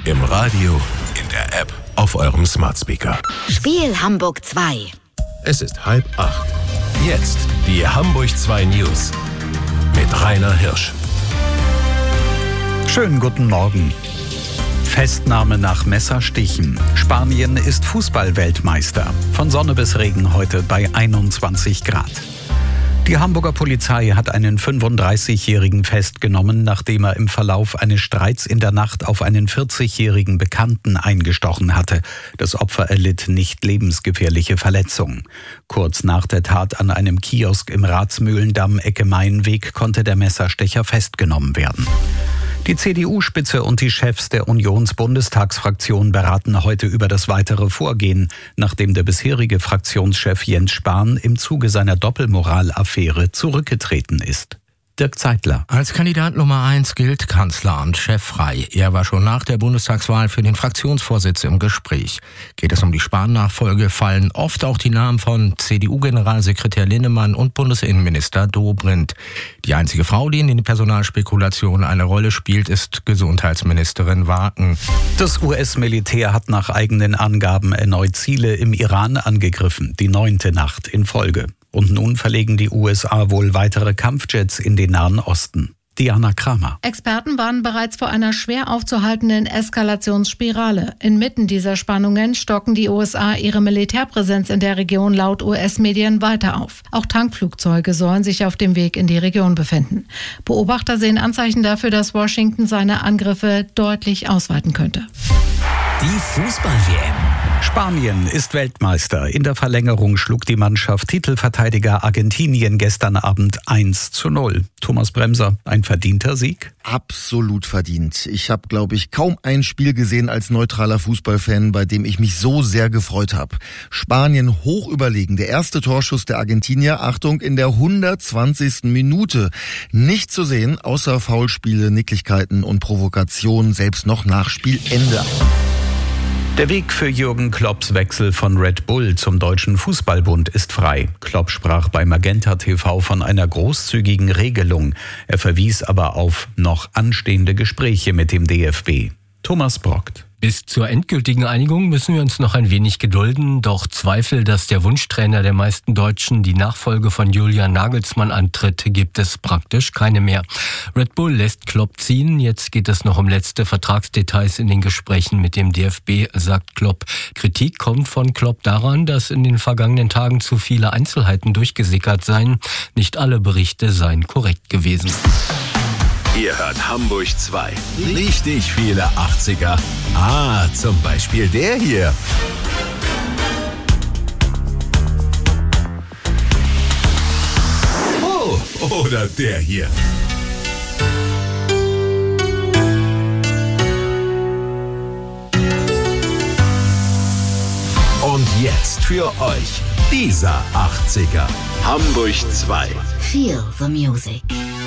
Im Radio, in der App, auf eurem Smart Speaker. Spiel Hamburg 2. Es ist 7:30. Jetzt die Hamburg 2 News mit Rainer Hirsch. Schönen guten Morgen. Festnahme nach Messerstichen. Spanien ist Fußball-Weltmeister. Von Sonne bis Regen heute bei 21 Grad. Die Hamburger Polizei hat einen 35-Jährigen festgenommen, nachdem er im Verlauf eines Streits in der Nacht auf einen 40-jährigen Bekannten eingestochen hatte. Das Opfer erlitt nicht lebensgefährliche Verletzungen. Kurz nach der Tat an einem Kiosk im Ratsmühlendamm Ecke Mainweg konnte der Messerstecher festgenommen werden. Die CDU-Spitze und die Chefs der Unions-Bundestagsfraktion beraten heute über das weitere Vorgehen, nachdem der bisherige Fraktionschef Jens Spahn im Zuge seiner Doppelmoral-Affäre zurückgetreten ist. Dirk Zeitler. Als Kandidat Nummer 1 gilt Kanzleramt-Chef frei. Er war schon nach der Bundestagswahl für den Fraktionsvorsitz im Gespräch. Geht es um die Spahn-Nachfolge, fallen oft auch die Namen von CDU-Generalsekretär Linnemann und Bundesinnenminister Dobrindt. Die einzige Frau, die in den Personalspekulationen eine Rolle spielt, ist Gesundheitsministerin Waken. Das US-Militär hat nach eigenen Angaben erneut Ziele im Iran angegriffen, die 9. Nacht in Folge. Und nun verlegen die USA wohl weitere Kampfjets in den Nahen Osten. Diana Kramer. Experten warnen bereits vor einer schwer aufzuhaltenden Eskalationsspirale. Inmitten dieser Spannungen stocken die USA ihre Militärpräsenz in der Region laut US-Medien weiter auf. Auch Tankflugzeuge sollen sich auf dem Weg in die Region befinden. Beobachter sehen Anzeichen dafür, dass Washington seine Angriffe deutlich ausweiten könnte. Die Fußball-WM. Spanien ist Weltmeister. In der Verlängerung schlug die Mannschaft Titelverteidiger Argentinien gestern Abend 1:0. Thomas Bremser, ein verdienter Sieg? Absolut verdient. Ich habe, glaube ich, kaum ein Spiel gesehen als neutraler Fußballfan, bei dem ich mich so sehr gefreut habe. Spanien hoch überlegen. Der erste Torschuss der Argentinier, Achtung, in der 120. Minute. Nicht zu sehen, außer Foulspiele, Nicklichkeiten und Provokationen, selbst noch nach Spielende. Der Weg für Jürgen Klopps Wechsel von Red Bull zum Deutschen Fußballbund ist frei. Klopp sprach bei Magenta TV von einer großzügigen Regelung. Er verwies aber auf noch anstehende Gespräche mit dem DFB. Thomas Brockt. Bis zur endgültigen Einigung müssen wir uns noch ein wenig gedulden. Doch Zweifel, dass der Wunschtrainer der meisten Deutschen die Nachfolge von Julian Nagelsmann antritt, gibt es praktisch keine mehr. Red Bull lässt Klopp ziehen. Jetzt geht es noch um letzte Vertragsdetails in den Gesprächen mit dem DFB, sagt Klopp. Kritik kommt von Klopp daran, dass in den vergangenen Tagen zu viele Einzelheiten durchgesickert seien. Nicht alle Berichte seien korrekt gewesen. Ihr hört Hamburg 2. Richtig viele 80er. Zum Beispiel der hier. Oh, oder der hier. Und jetzt für euch dieser 80er. Hamburg 2. Feel the music.